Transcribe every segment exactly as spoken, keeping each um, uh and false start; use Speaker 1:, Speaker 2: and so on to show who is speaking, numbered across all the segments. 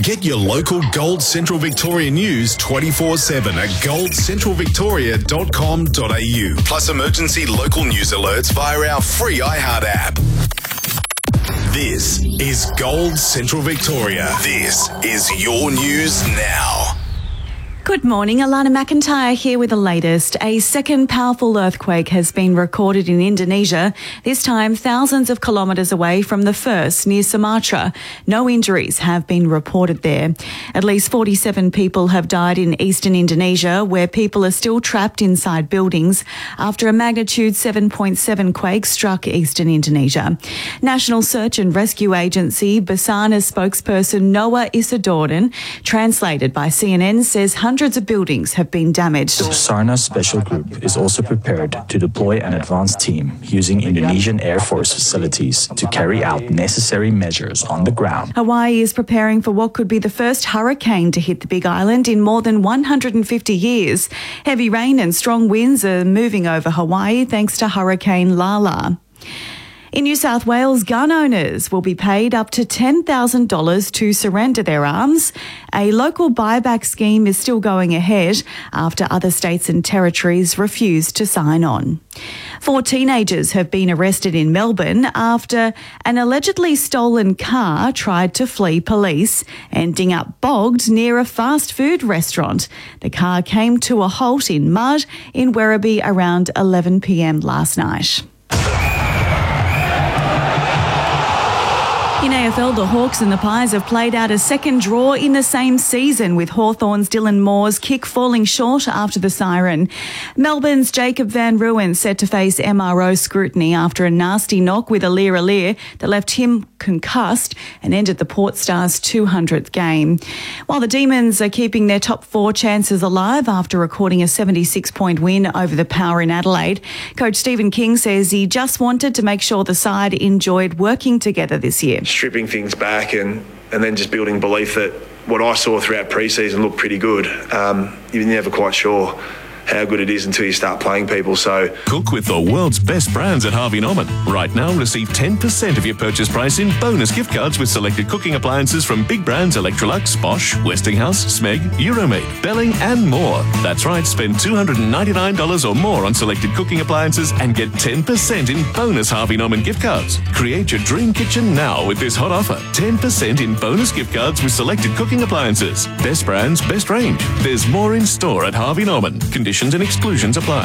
Speaker 1: Get your local Gold Central Victoria news twenty-four seven at gold central victoria dot com dot a u. Plus emergency local news alerts via our free iHeart app. This is Gold Central Victoria. This is your news now.
Speaker 2: Good morning, Alana McIntyre here with the latest. A second powerful earthquake has been recorded in Indonesia, this time thousands of kilometres away from the first near Sumatra. No injuries have been reported there. At least forty-seven people have died in eastern Indonesia, where people are still trapped inside buildings after a magnitude seven point seven quake struck eastern Indonesia. National Search and Rescue Agency Basarnas spokesperson Noah Isidorden, translated by C N N, says hundreds of buildings have been damaged.
Speaker 3: The Basarnas Special Group is also prepared to deploy an advanced team using Indonesian Air Force facilities to carry out necessary measures on the ground.
Speaker 2: Hawaii is preparing for what could be the first hurricane to hit the Big Island in more than one hundred fifty years. Heavy rain and strong winds are moving over Hawaii thanks to Hurricane Lala. In New South Wales, gun owners will be paid up to ten thousand dollars to surrender their arms. A local buyback scheme is still going ahead after other states and territories refused to sign on. Four teenagers have been arrested in Melbourne after an allegedly stolen car tried to flee police, ending up bogged near a fast food restaurant. The car came to a halt in mud in Werribee around eleven p m last night. In A F L, the Hawks and the Pies have played out a second draw in the same season, with Hawthorn's Dylan Moore's kick falling short after the siren. Melbourne's Jacob Van Ruin set to face M R O scrutiny after a nasty knock with Alir Alir that left him concussed and ended the Port Stars' two hundredth game. While the Demons are keeping their top four chances alive after recording a seventy-six point win over the Power in Adelaide, Coach Stephen King says he just wanted to make sure the side enjoyed working together this year.
Speaker 4: Stripping things back and, and then just building belief that what I saw throughout pre-season looked pretty good. Um, you're never quite sure how good it is until you start playing people. So
Speaker 5: cook with the world's best brands at Harvey Norman. Right now, receive ten percent of your purchase price in bonus gift cards with selected cooking appliances from big brands Electrolux, Bosch, Westinghouse, Smeg, Euromade, Belling and more. That's right, spend two hundred ninety-nine dollars or more on selected cooking appliances and get ten percent in bonus Harvey Norman gift cards. Create your dream kitchen now with this hot offer. ten percent in bonus gift cards with selected cooking appliances. Best brands, best range. There's more in store at Harvey Norman. Conditions and exclusions apply.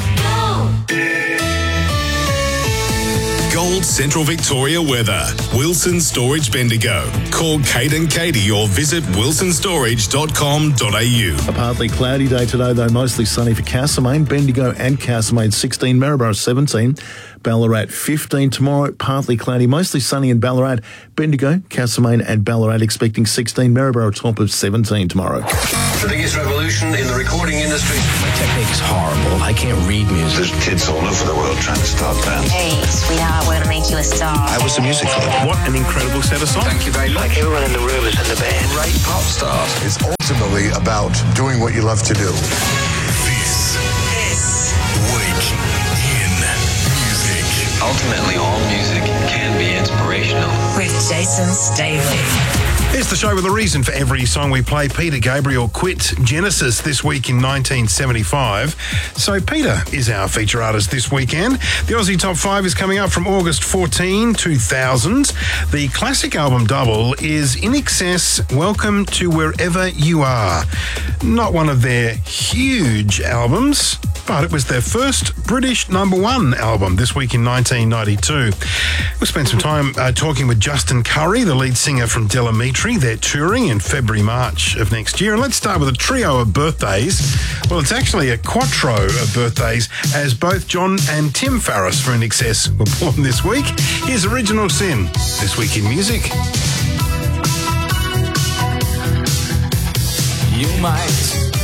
Speaker 1: Gold Central Victoria weather. Wilson Storage Bendigo. Call Kate and Katie or visit wilson storage dot com dot a u.
Speaker 6: A partly cloudy day today, though mostly sunny for Castlemaine, Bendigo and Castlemaine sixteen, Maryborough seventeen, Ballarat fifteen. Tomorrow, partly cloudy, mostly sunny in Ballarat, Bendigo, Castlemaine and Ballarat expecting sixteen, Maryborough top of seventeen tomorrow.
Speaker 7: The biggest revolution in the recording industry.
Speaker 8: My technique's horrible. I can't read music.
Speaker 7: There's kids all over the world trying to start bands.
Speaker 9: Hey, sweetheart, we're going to make you a star.
Speaker 8: How was the music for them?
Speaker 6: What an incredible set of songs.
Speaker 7: Thank you very much.
Speaker 8: Like everyone in the room is in the band.
Speaker 7: Great pop stars.
Speaker 10: It's ultimately about doing what you love to do.
Speaker 1: This is Week in Music.
Speaker 11: Ultimately, all music can be inspirational.
Speaker 12: With Jason Staley.
Speaker 13: It's the show with a reason for every song we play. Peter Gabriel quit Genesis this week in nineteen seventy-five. So Peter is our feature artist this weekend. The Aussie Top five is coming up from August fourteenth, two thousand. The classic album double is In Excess, Welcome to Wherever You Are. Not one of their huge albums, but it was their first British number one album this week in nineteen ninety-two. We'll spend some time uh, talking with Justin Curry, the lead singer from Delamitri. They're touring in February, March of next year. And let's start with a trio of birthdays. Well, it's actually a quattro of birthdays, as both John and Tim Farriss from In Excess were born this week. Here's Original Sin, this week in music.
Speaker 14: You might